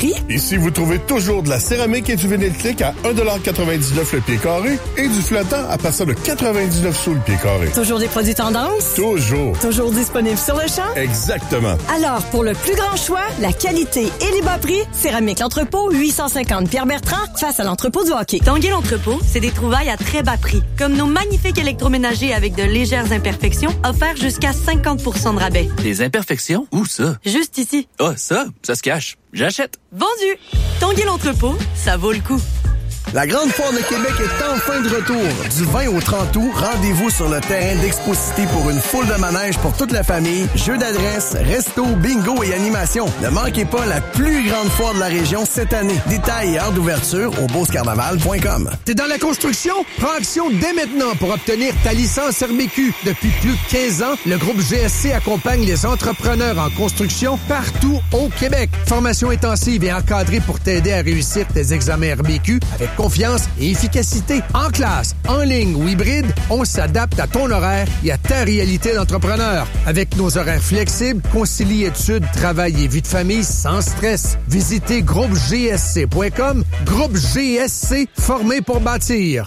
prix? Ici, vous trouvez toujours de la céramique et du vinyle-clic à un dollar quatre-vingt-dix-neuf le pied carré et du flottant à partir de quatre-vingt-dix-neuf sous le pied carré. Toujours des produits tendance? Toujours. Toujours disponibles sur le champ? Exactement. Alors, pour le plus grand choix, la qualité et les bas prix, Céramique L'Entrepôt, huit cent cinquante Pierre-Bertrand, face à l'entrepôt du hockey. Tanguay L'Entrepôt, c'est des trouvailles à très bas prix, comme nos magnifiques électroménagers avec de légères imperfections, offerts jusqu'à cinquante pour cent de rabais. Des imperfections? Où ça? Juste ici. Ah, ça? Ça se cache. J'achète. Vendu! Tanguay L'Entrepôt, ça vaut le coup. La Grande Foire de Québec est enfin de retour. Du vingt au trente août, rendez-vous sur le terrain d'Expo-Cité pour une foule de manèges pour toute la famille, jeux d'adresse, resto, bingo et animation. Ne manquez pas la plus grande foire de la région cette année. Détails et heures d'ouverture au beauce carnaval point com. T'es dans la construction? Prends action dès maintenant pour obtenir ta licence R B Q. Depuis plus de quinze ans, le groupe G S C accompagne les entrepreneurs en construction partout au Québec. Formation intensive et encadrée pour t'aider à réussir tes examens R B Q avec confiance et efficacité. En classe, en ligne ou hybride, on s'adapte à ton horaire et à ta réalité d'entrepreneur. Avec nos horaires flexibles, concilie études, travail et vie de famille sans stress. Visitez groupe G S C point com. Groupe G S C, formé pour bâtir.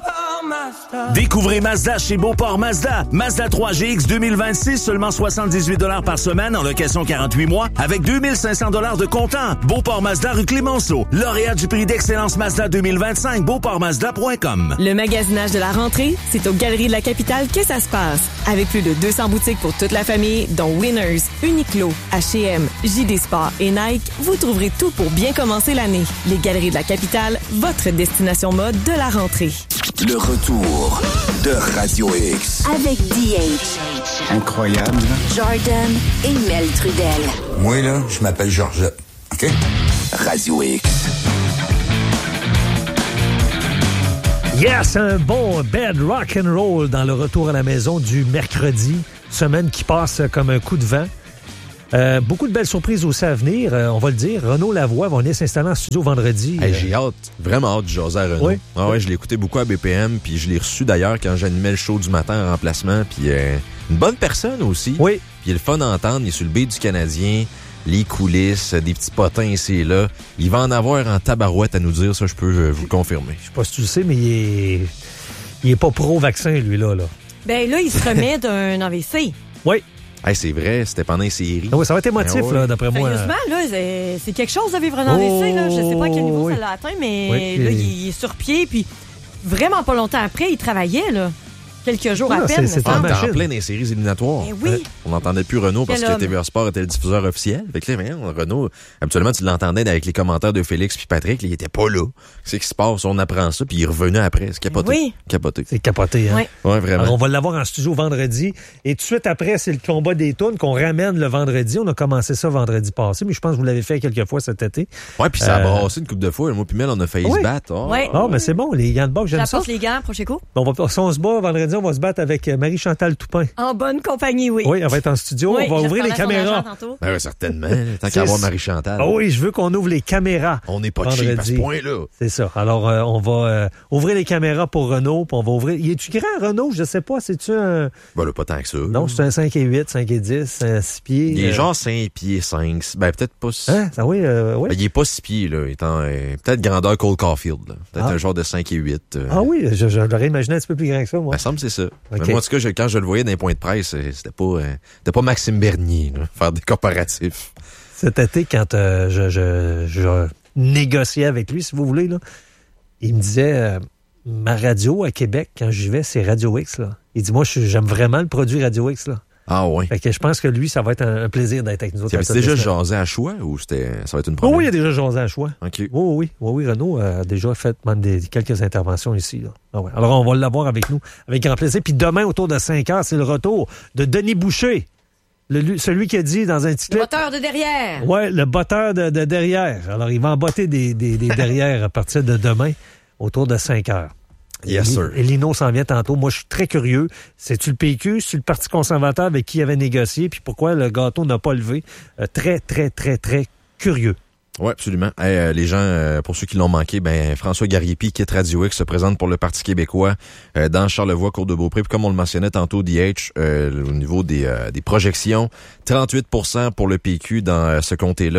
Découvrez Mazda chez Beauport Mazda. Mazda trois G X deux mille vingt-six, seulement soixante-dix-huit dollars par semaine en location quarante-huit mois avec deux mille cinq cents dollars de comptant. Beauport Mazda rue Clémenceau. Lauréat du prix d'excellence Mazda deux mille vingt-cinq. Beauport Mazda point com. Le magasinage de la rentrée, c'est aux Galeries de la Capitale que ça se passe. Avec plus de deux cents boutiques pour toute la famille, dont Winners, Uniqlo, H et M, J D Sport et Nike, vous trouverez tout pour bien commencer l'année. Les Galeries de la Capitale, votre destination mode de la rentrée. Le retour de Radio X. Avec D H. Incroyable. Jordan et Mel Trudel. Moi, là, je m'appelle Georgette. OK? Radio X. Yes, un bon bed rock and roll dans le retour à la maison du mercredi. Semaine qui passe comme un coup de vent. Euh, beaucoup de belles surprises aussi à venir, euh, on va le dire. Renaud Lavoie va venir s'installer en studio vendredi. Hey, j'ai hâte, vraiment hâte de jaser à Renaud. Oui. Ah ouais, je l'ai écouté beaucoup à B P M, puis je l'ai reçu d'ailleurs quand j'animais le show du matin en remplacement. Puis euh, une bonne personne aussi. Oui. Puis il est le fun d'entendre, il est sur le beat du Canadien, les coulisses, des petits potins ici et là. Il va en avoir en tabarouette à nous dire, ça je peux euh, vous le confirmer. Je sais pas si tu le sais, mais il est, il est pas pro-vaccin, lui, là. là. Ben là, il se remet d'un A V C. Oui. Hey, c'est vrai, c'était pendant les séries. Ah oui, ça va être émotif, ah ouais. là, d'après moi. Sérieusement, là, c'est, c'est quelque chose de vivre un A V C. Là. Je sais pas à quel niveau oui. ça l'a atteint, mais oui, là, et... il est sur pied. Puis vraiment pas longtemps après, il travaillait, là. Quelques jours ah, à peine. C'est, c'est en plein des séries éliminatoires. Eh oui. On n'entendait plus Renaud parce Quel que homme. T V R Sport était le diffuseur officiel. Fait que là, mais, Renaud, habituellement, tu l'entendais avec les commentaires de Félix puis Patrick. Là, il était pas là. C'est ce qui se passe, on apprend ça, puis il est revenu après. C'est capoté. Oui. Capoté. C'est capoté, hein? Oui. Ouais, vraiment. Alors, on va l'avoir en studio vendredi. Et tout de suite après, c'est le combat des tunes qu'on ramène le vendredi. On a commencé ça vendredi passé, mais je pense que vous l'avez fait quelques fois cet été. Ouais, puis ça a Euh... brassé une couple de fois. Moi puis Mel, on a failli oui. se battre. Oh, Ouais. Ah, oh, mais c'est bon, les gants de boxe, j'aime ça. J'apporte les gants, Procheco. On va, si on se bat vendredi, on va se battre avec Marie-Chantal Toupin. En bonne compagnie, oui. Oui, elle va être en studio. Oui, on va je ouvrir les reparlerai son caméras. agent tantôt. Ben oui, certainement. Tant qu'à avoir Marie-Chantal. Ah oui, je veux qu'on ouvre les caméras. On n'est pas cheap à ce point-là. C'est ça. Alors, euh, on va euh, ouvrir les caméras pour Renaud, puis on va ouvrir... Il est-tu grand, Renaud? Je sais pas. C'est-tu un... Ben là, pas tant que ça. Non, c'est un cinq et huit, cinq et dix, un six pieds. Il est euh... genre cinq pieds, cinq. Ben peut-être pas... Hein? Ah oui, euh, oui. Ben, il est pas six pieds, là. Étant, euh, peut-être grandeur Cole Caulfield, là. Peut-être ah. un genre de cinq et huit. Euh... Ah oui, je, je l'aurais imaginé un petit peu plus grand que ça, moi. Ben, ça me semble c'est ça. Okay. Mais moi, en tout cas, je, quand je le voyais dans les points de presse, c'était pas, euh, c'était pas Maxime Bernier, là, faire des comparatifs. Cet été, quand euh, je, je, je négociais avec lui, si vous voulez, là, il me disait, euh, ma radio à Québec, quand j'y vais, c'est Radio X, là. Il dit, moi, je, j'aime vraiment le produit Radio X, là. Ah ouais. Fait que je pense que lui, ça va être un, un plaisir d'être avec nous autres. Tu avais déjà jasé à Choix ou c'était, ça va être une première? Oh oui, il a déjà jasé à Choix. OK. Oui, oui, oui, oui, Renaud a déjà fait même des, quelques interventions ici, là. Ah ouais. Alors, on va l'avoir avec nous, avec grand plaisir. Puis demain, autour de cinq heures, c'est le retour de Denis Boucher. Le, celui qui a dit dans un petit Le botteur de derrière. Oui, le botteur de, de derrière. Alors, il va embotter des, des, des derrière à partir de demain, autour de cinq heures. Yes, sir. Et Lino s'en vient tantôt. Moi, je suis très curieux. C'est-tu le P Q? C'est-tu le Parti conservateur avec qui il avait négocié? Puis pourquoi le gâteau n'a pas levé? Euh, très, très, très, très curieux. Oui, absolument. Hey, euh, les gens, euh, pour ceux qui l'ont manqué, ben François Gariepi, quitte Radio X, se présente pour le Parti québécois euh, dans Charlevoix, Côte-de-Beaupré. Puis comme on le mentionnait tantôt, D H, euh, au niveau des, euh, des projections, trente-huit pour cent pour le P Q dans euh, ce comté-là,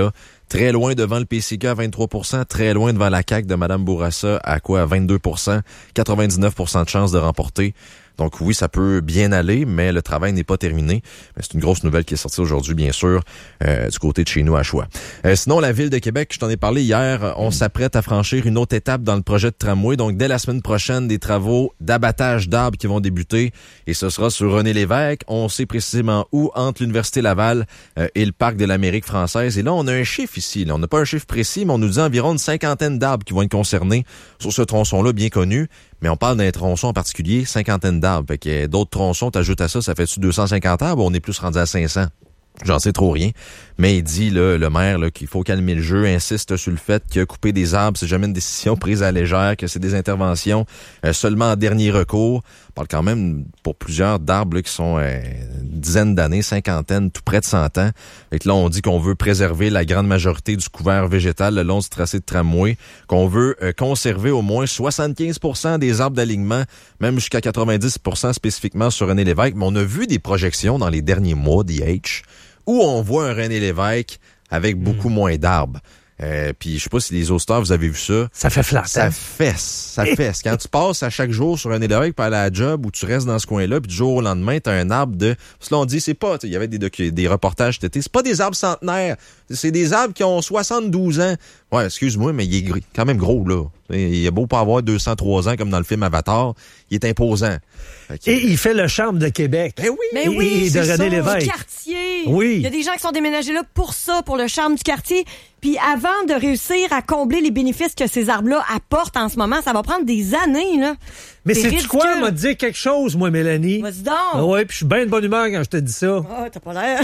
Très loin devant le P C Q à vingt-trois pour cent, très loin devant la C A Q de Mme Bourassa à quoi? À vingt-deux pour cent, quatre-vingt-dix-neuf pour cent de chances de remporter. Donc oui, ça peut bien aller, mais le travail n'est pas terminé. Mais c'est une grosse nouvelle qui est sortie aujourd'hui, bien sûr, euh, du côté de chez nous à Choix. Euh, sinon, la Ville de Québec, je t'en ai parlé hier, on s'apprête à franchir une autre étape dans le projet de tramway. Donc dès la semaine prochaine, des travaux d'abattage d'arbres qui vont débuter. Et ce sera sur René Lévesque. On sait précisément où, entre l'Université Laval euh, et le Parc de l'Amérique française. Et là, on a un chiffre ici. Là. On n'a pas un chiffre précis, mais on nous dit environ une cinquantaine d'arbres qui vont être concernés sur ce tronçon-là bien connu. Mais on parle d'un tronçon en particulier, cinquantaine d'arbres. Fait que d'autres tronçons, t'ajoutes à ça, ça fait-tu deux cent cinquante arbres ou on est plus rendu à cinq cents? J'en sais trop rien. Mais il dit, là, le maire, là, qu'il faut calmer le jeu, insiste sur le fait que couper des arbres, c'est jamais une décision prise à la légère, que c'est des interventions euh, seulement en dernier recours. On parle quand même pour plusieurs d'arbres là, qui sont euh, dizaines d'années, cinquantaines, tout près de cent ans. Fait que là, on dit qu'on veut préserver la grande majorité du couvert végétal le long du tracé de tramway, qu'on veut euh, conserver au moins soixante-quinze pour cent des arbres d'alignement, même jusqu'à quatre-vingt-dix pour cent spécifiquement sur René Lévesque. Mais on a vu des projections dans les derniers mois, D H, où on voit un René Lévesque avec beaucoup mmh. moins d'arbres. Euh, puis je sais pas si les auditeurs, vous avez vu ça. Ça fait flat. Ça hein? fesse. Ça fesse. Quand tu passes à chaque jour sur René Lévesque pour aller à la job ou tu restes dans ce coin-là, puis du jour au lendemain, t'as un arbre de... Parce que là, on dit, c'est pas... Il y avait des, docu- des reportages cet été. C'est pas des arbres centenaires. C'est des arbres qui ont soixante-douze ans. Ouais, excuse-moi, mais il est gr- quand même gros, là. Il a beau pas avoir deux cent trois ans comme dans le film Avatar. Il est imposant. Okay. Et il fait le charme de Québec. Ben oui. Mais oui, et de c'est René ça, Lévesque. du quartier. Oui. Il y a des gens qui sont déménagés là pour ça, pour le charme du quartier. Puis avant de réussir à combler les bénéfices que ces arbres-là apportent en ce moment, ça va prendre des années, là. Mais c'est sais-tu quoi, m'a dit quelque chose, moi, Mélanie? Vas-y donc. Ah ouais, puis je suis bien de bonne humeur quand je te dis ça. Ah, oh, t'as pas l'air.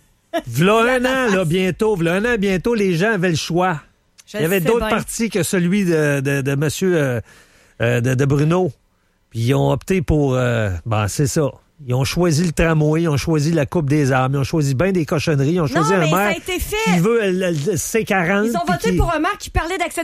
V'là un an, là, bientôt. V'là un an, bientôt, les gens avaient le choix. Je Il y avait d'autres bien. partis que celui de, de, de monsieur euh, euh, de, de Bruno. Puis ils ont opté pour... Euh, ben, c'est ça. Ils ont choisi le tramway, ils ont choisi la coupe des arbres, ils ont choisi bien des cochonneries, ils ont choisi non, un mais maire ça a été fait. qui veut le, le C quarante. Ils ont voté qui... pour un maire qui parlait d'accès